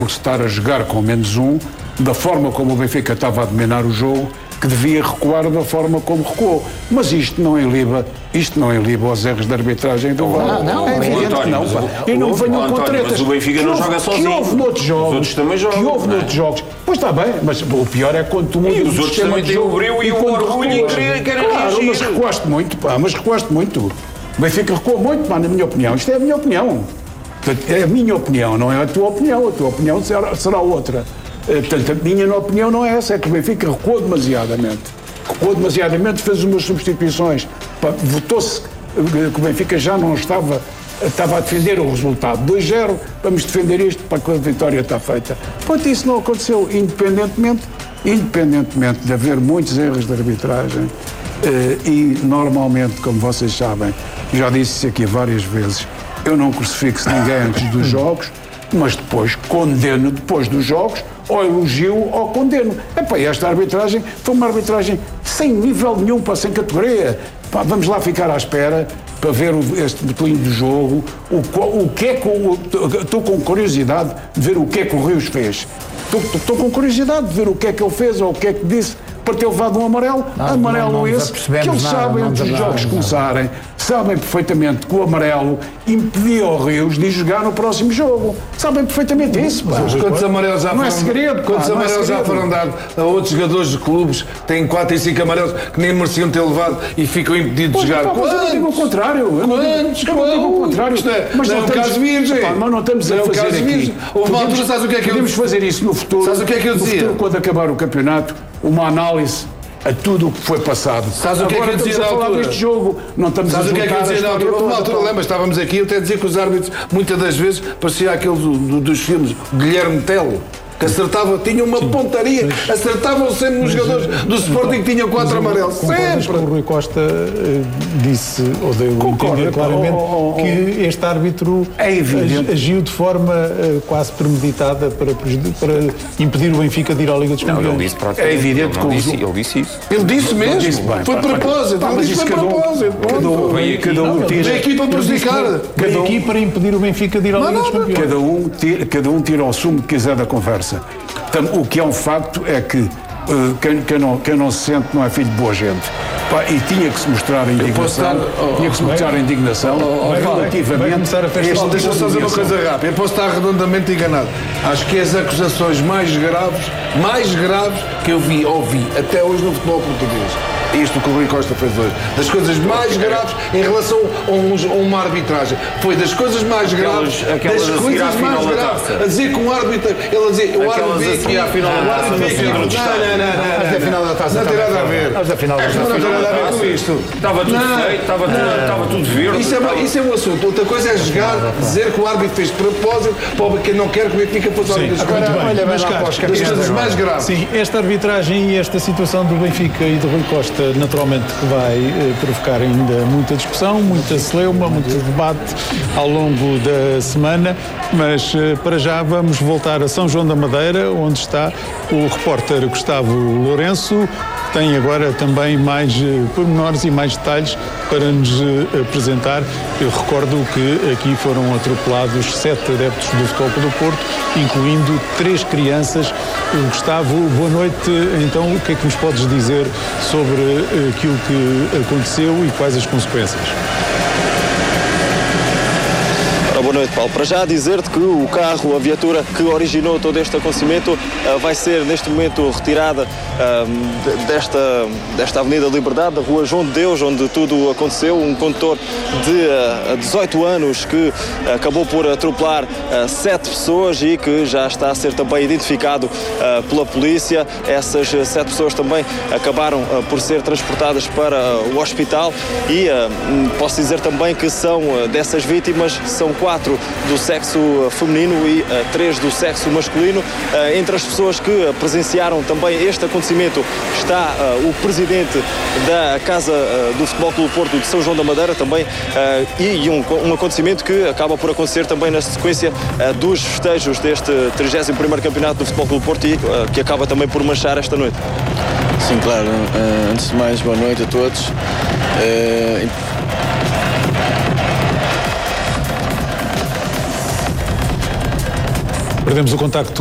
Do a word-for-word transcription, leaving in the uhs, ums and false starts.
por estar a jogar com menos um, da forma como o Benfica estava a dominar o jogo, que devia recuar da forma como recuou. Mas isto não iliba, isto não iliba os erros de arbitragem do V A R. Não, não, é evidente que não. E não venham com tretas. Mas o Benfica não joga sozinho. Que houve noutros jogos. Os outros também jogam. Que houve noutros jogos. Pois está bem, mas o pior é quando tu mudas e os outros também têm o brilho e o orgulho e querem reagir. Claro, mas recuaste muito, pá, mas recuaste muito. O Benfica recuou muito, pá, na minha opinião. Isto é a minha opinião. É a minha opinião, não é a tua opinião. A tua opinião será, será outra. Portanto, a minha opinião não é essa, é que o Benfica recuou demasiadamente. Recuou demasiadamente, fez umas substituições. Votou-se que o Benfica já não estava, estava a defender o resultado. dois zero, vamos defender isto para que a vitória está feita. Portanto, isso não aconteceu, independentemente, independentemente de haver muitos erros de arbitragem e, normalmente, como vocês sabem, já disse isso aqui várias vezes, eu não crucifixo ninguém antes dos jogos, mas depois condeno depois dos jogos, ou elogio ou condeno. Epá, esta arbitragem foi uma arbitragem sem nível nenhum, para sem categoria. Epá, vamos lá ficar à espera para ver o, este botelinho do jogo, o, o que é que estou com curiosidade de ver o que é que o Rios fez. Estou com curiosidade de ver o que é que ele fez ou o que é que disse para ter levado um amarelo, nós amarelo não, não esse, que eles nada, sabem antes dos jogos começarem, sabem perfeitamente que o amarelo impedia o Rios de jogar no próximo jogo. Sabem perfeitamente isso, pá. Mas quantos amarelos já não foram, é segredo, quantos pá, amarelos não é já foram dados a outros jogadores de clubes que têm quatro e cinco amarelos que nem mereciam ter levado e ficam impedidos Pois, de jogar? Pá, mas eu não digo o contrário. Eu não digo, eu não digo o contrário. Isto é, mas não não é um estamos, caso virgem. Pá, mas não estamos Não a é um fazer caso aqui. virgem. Houve uma altura, sabes o que é que eu... Podemos fazer isso no futuro. Sabes o que é que eu dizia? No futuro, quando acabar o campeonato, uma análise a tudo o que foi passado. Sabes o que é que eu dizia na altura? Estamos a falar deste jogo, não estamos Sabes a o que é que eu juntar a dizia na história altura? Uma altura, toda. lembras, estávamos aqui, eu até dizia que os árbitros, muitas das vezes, parecia aquele do, do, dos filmes, Guilherme Tell, que acertava, tinha uma pontaria, acertavam sempre nos jogadores do Sporting que tinham quatro amarelos. Concordas Sempre! que o Rui Costa uh, disse, ou deu a entender claramente, oh, oh, oh, que este árbitro é evidente. agiu de forma uh, quase premeditada para, para impedir o Benfica de ir à Liga dos Campeões. Não, ele disse É evidente ele, que disse, ele disse isso. Ele disse mesmo, disse bem, foi pá, de propósito, pá, ele mas disse isso foi de cada um- propósito. cada um- Vem aqui, cada um não, tira- Vem aqui para prejudicar. Veio aqui para impedir o Benfica de ir à Liga dos Campeões. Cada um, tira, cada um tira o sumo que quiser da conversa. Então, o que é um facto é que uh, quem, quem, não, quem não se sente não é filho de boa gente. Pá, e tinha que se mostrar a indignação, dar- oh, tinha que se mostrar a indignação relativamente vai começar a festa. este Deixa eu só dizer uma coisa rápida. Eu posso estar redondamente enganado. Acho que as acusações mais graves, mais graves que eu vi, ouvi até hoje no futebol português. Isto que o Rui Costa fez hoje. Das coisas mais graves em relação a, um, a uma arbitragem. Foi das coisas mais graves. Aquelas das a seguir coisas à final mais da graves. taça. A dizer que um árbitro. Ele a dizer. O árbitro Aquelas veio a seguir aqui. à final da O árbitro taça, veio no aqui. centro Não, do não, estádio. não, não. Mas a final da taça Não tem também nada a foi. ver. Mas a final da Não taça tem nada a ver com isto. Estava tudo Não. feito, estava tudo, estava tudo verde. Isso é, estava- isso é um assunto. Outra coisa é jogar, dizer que o árbitro fez de propósito para quem não quer que o Benfica fosse ao Liga dos Muito Campeões. bem. olha, Mas, vai lá Carlos, para os Das coisas mais graves. Sim, esta arbitragem e esta situação do Benfica e do Rui Costa, naturalmente, que vai eh, provocar ainda muita discussão, muita celeuma, muito debate ao longo da semana, mas eh, para já vamos voltar a São João da Madeira, onde está o repórter Gustavo Lourenço, que tem agora também mais eh, pormenores e mais detalhes para nos eh, apresentar. Eu recordo que aqui foram atropelados sete adeptos do Futebol Clube do Porto, incluindo três crianças. Gustavo, boa noite. Então, o que é que nos podes dizer sobre eh, aquilo que aconteceu e quais as consequências? Boa noite, Paulo. Para já dizer-te que o carro, a viatura que originou todo este acontecimento uh, vai ser neste momento retirada uh, desta, desta Avenida Liberdade, da Rua João de Deus, onde tudo aconteceu. Um condutor de uh, dezoito anos que uh, acabou por atropelar uh, sete pessoas e que já está a ser também identificado uh, pela polícia. Essas uh, sete pessoas também acabaram uh, por ser transportadas para uh, o hospital e uh, posso dizer também que são uh, dessas vítimas, são quatro do sexo feminino e uh, três do sexo masculino. Uh, entre as pessoas que uh, presenciaram também este acontecimento está uh, o presidente da Casa uh, do Futebol Clube Porto de São João da Madeira também uh, e, e um, um acontecimento que acaba por acontecer também na sequência uh, dos festejos deste trigésimo primeiro Campeonato do Futebol Clube Porto e uh, que acaba também por manchar esta noite. Sim, claro. Uh, antes de mais, boa noite a todos. Uh, perdemos o contacto